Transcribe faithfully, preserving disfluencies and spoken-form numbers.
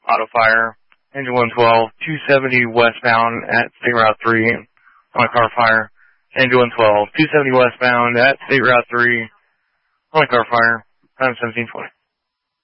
auto fire. Engine one twelve, two seventy westbound at State Route three on a car fire. Engine one twelve, two seventy westbound at State Route three on a car fire. Time seventeen twenty.